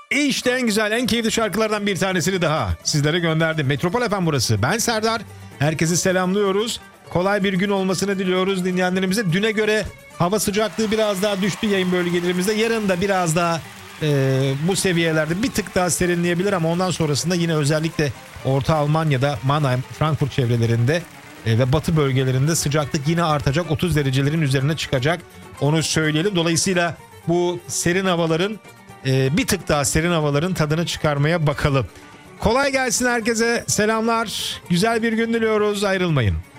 İşte en güzel, en keyifli şarkılardan bir tanesini daha sizlere gönderdim. Metropol FM burası. Ben Serdar. Herkesi selamlıyoruz. Kolay bir gün olmasını diliyoruz dinleyenlerimize. Düne göre hava sıcaklığı biraz daha düştü yayın bölgelerimizde. Yarın da biraz daha bu seviyelerde bir tık daha serinleyebilir ama ondan sonrasında yine özellikle Orta Almanya'da, Mannheim, Frankfurt çevrelerinde ve batı bölgelerinde sıcaklık yine artacak. 30 derecelerin üzerine çıkacak. Onu söyleyelim. Dolayısıyla bu serin havaların bir tık daha serin havaların tadını çıkarmaya bakalım. Kolay gelsin herkese. Selamlar. Güzel bir gün diliyoruz. Ayrılmayın.